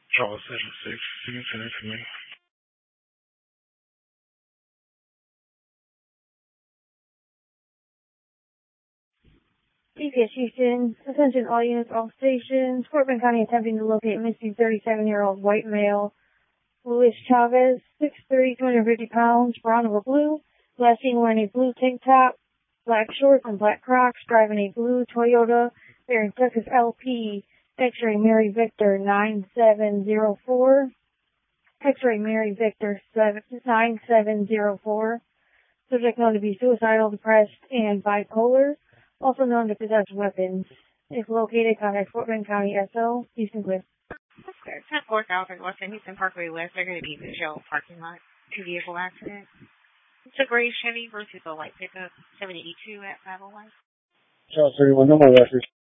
Charles 76. You can send it to me. DPS Houston, attention all units, all stations. Fort Bend County attempting to locate missing 37-year-old white male, Luis Chavez, 6'3", 250 pounds, brown over blue. Last seen wearing a blue tank top, black shorts, and black Crocs, driving a blue Toyota, bearing Texas LP, X-ray Mary Victor 9704. X-ray Mary Victor 9704. Subject known to be suicidal, depressed, and bipolar. Also known to possess weapons. If located, contact Fort Bend County SO, Houston Cliff. Okay, 10-4000 West Houston Parkway West. They're going to be in the jail parking lot. Two-vehicle accident. It's a gray Chevy versus a white pickup. 782 at 501. Charles 31, no more records.